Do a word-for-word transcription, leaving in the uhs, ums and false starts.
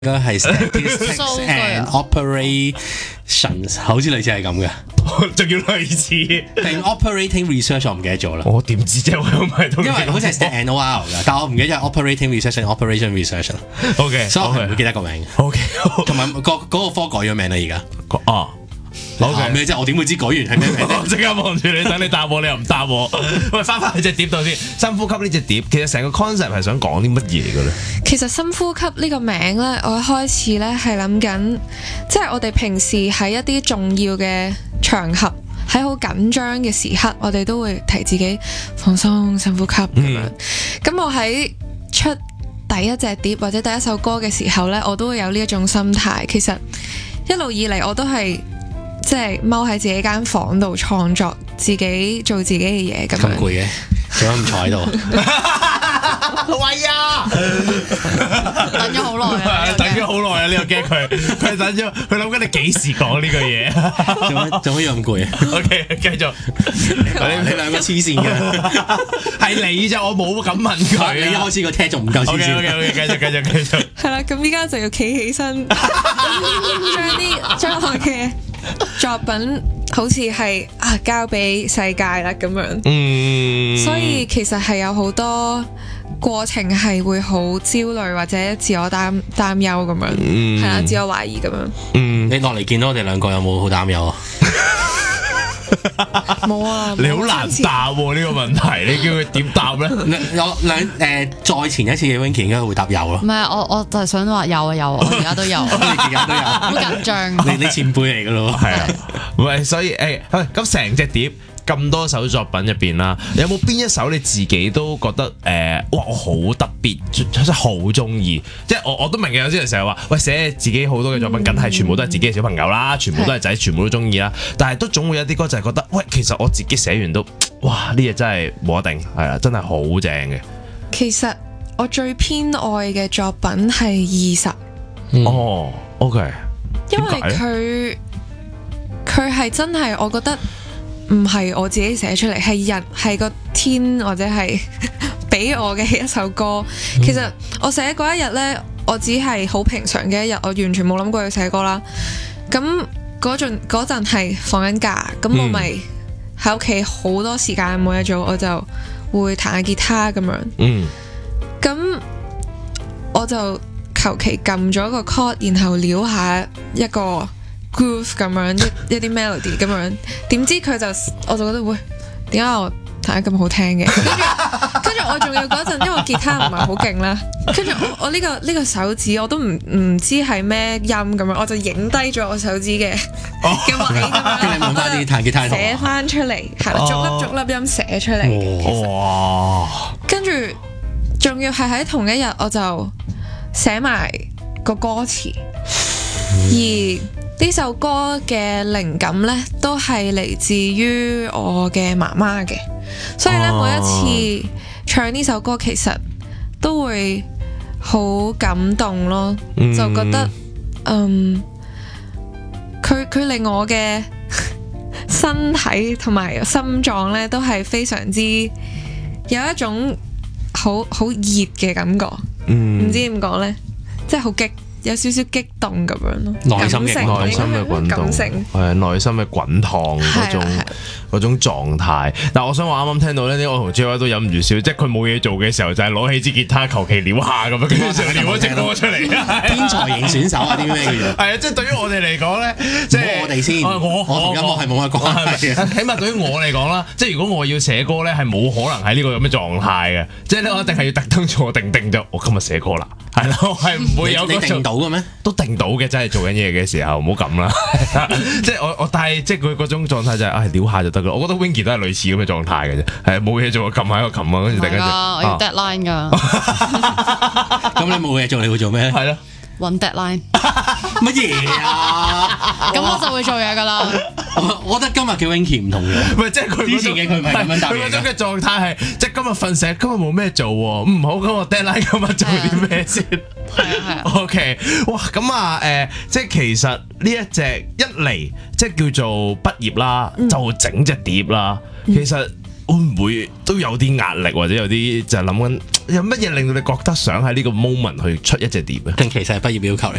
應該係 statistics and operations， 好似類似係咁嘅， 仲要類似定 operating research 我唔記得咗啦。 我點知啫？我唔係都因為好似係 stat and O R 㗎，但我唔記得咗 operating research and operation research 啦。 OK， 所以我係唔會記得個名。 OK， 同埋個嗰個科改咗名啦，而家。 哦。 O.K. 咩啫？我點會知改完係咩名？ 我即刻望住你，等你答我，你又唔答我。喂，翻返去隻碟度先。深呼吸呢隻碟，其實成個 concept 係想講啲乜嘢嘅咧？ 其實深呼吸呢個名咧，我一開始咧係諗緊，即係我哋平時喺一啲重要嘅場合，喺好緊張嘅時刻，我哋都會提自己放鬆、深呼吸咁樣。咁、嗯、我喺出第一隻碟或者第一首歌嘅時候咧，我都會有呢一種心態。其實一路以嚟我都係。即係踎喺自己間房度創作，自己做自己嘅嘢咁樣。 咁攰嘅，做乜唔坐喺度？ 喂啊！ 等咗好耐啊！ 等咗好耐啊！呢個驚佢，佢等咗，佢諗緊你幾時講呢句嘢？ 做乜做乜要咁攰啊 ？OK， 繼續。 你你兩個黐線嘅， 係你咋？我冇咁問佢。 你一開始個聽仲唔夠黐線。 OK OK， 繼續繼續繼續。 係啦，咁依家就要企起身，將啲將我嘅作品好似係啊交俾世界啦咁樣，嗯，所以其實係有好多過程係會好焦慮或者自我擔擔憂咁樣，係啦、嗯，自我懷疑咁樣。嗯， 你落嚟見到我哋兩個有冇好擔憂啊？ 冇啊！ 你好難答喎呢個問題，你叫佢點答咧？ 有兩誒，再前一次嘅 Winky 應該會答有咯。 唔係，我我就係想話有啊有，我而家都有， 你而家都有， 好緊張。 你你前輩嚟噶咯， 係啊，唔係所以誒，咁成隻碟咁多首作品入邊啦，有冇邊一首你自己都覺得誒、呃，哇，我好特別，真係好中意。即係我我都明嘅，有啲人成日話，喂，寫自己好多嘅作品，梗係全部都係自己嘅小朋友啦，全部都係仔，全部都中意啦。但係都總會有啲歌就係覺得，喂，其實我自己寫完都，哇，呢嘢真係冇得定，係啊，真係好正嘅。 其實我最偏愛嘅作品係二十。 嗯、哦 ，OK， 因為佢佢係真係，我覺得。唔係我自己寫出嚟，係人係個天或者係俾我嘅一首歌。嗯、其實我寫嗰一日呢，我只係好平常嘅一日，我完全冇諗過要寫歌啦。咁嗰陣嗰陣係放緊假，咁我咪喺屋企好多時間冇嘢做，我就會彈下吉他咁樣。嗯，咁我就求其撳咗個 chord，然後撩下一個groove 咁樣一一啲 melody 咁樣，點知佢就我就覺得，喂，點解我彈得咁好聽嘅？跟住跟住我仲要嗰陣，因為吉他唔係好勁啦，跟住我我呢個呢個手指我都唔唔知係咩音咁樣，我就影低咗我手指嘅嘅位咁樣， 跟住你問翻啲彈吉他同學寫翻出嚟，係啦，逐粒逐粒音寫出嚟。哇！跟住仲要係喺同一日，我就寫埋個歌詞，而呢首歌嘅靈感呢，都係嚟自於我嘅媽媽嘅，所以呢，每一次唱呢首歌，其實都會好感動咯，嗯、就覺得，嗯，佢佢令我嘅身體同埋心臟呢，都係非常之有一種好好熱嘅感覺，唔、嗯、知點講呢，即係好激。有少少激動咁樣咯， 內心嘅內心嘅滾動，係內心嘅滾燙嗰種嗰種狀態。但係我想話啱啱聽到呢，我同 J Y 都忍唔住笑，即係佢冇嘢做嘅時候，就係攞起支吉他求其撩下咁樣，跟住就撩咗隻歌出嚟。 天才型選手啊，啲咩叫做？ 係啊，即係對於我哋嚟講咧，即係我哋先，我我同音樂係冇乜關係。 起碼對於我嚟講啦，即係如果我要寫歌咧，係冇可能喺呢個咁嘅狀態嘅，即係咧我一定係要特登坐定定就，我今日寫歌啦，係咯，係唔會有嗰種。到嘅咩？都定到嘅，真係做緊嘢嘅時候，唔好咁啦。即係我我但係即係佢嗰種狀態就係、是，唉、哎，撩下就得噶。我覺得 Winky 都係類似咁嘅狀態嘅啫，係冇嘢做，撳下一個琴啊，跟住突然間就， 我要 deadline 噶。 咁你冇嘢做，你會做咩？ 係咯。 搵 deadline 乜嘢啊？ 咁我就會做嘢噶啦。 我覺得今日嘅 Winky 唔同嘅， 唔係即係佢之前嘅佢唔係咁樣答嘅。 佢嗰種嘅狀態係即係今日瞓醒，今日冇咩做喎，唔好咁我 deadline 今日做啲咩先？ 係啊係啊。 OK， 哇咁啊誒，即係其實呢一隻一嚟即係叫做畢業啦，嗯、就整隻碟啦，嗯、其實。 會唔會都有啲壓力，或者有啲就係諗緊有乜嘢令到你覺得想喺呢個 moment 去出一隻碟咧？ 近期就係畢業要求嚟。